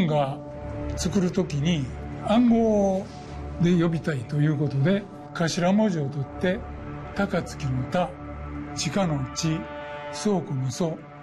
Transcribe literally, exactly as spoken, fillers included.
んが作るときに暗号で呼びたいということで頭文字を取って高槻の田、地下の地、倉庫の倉、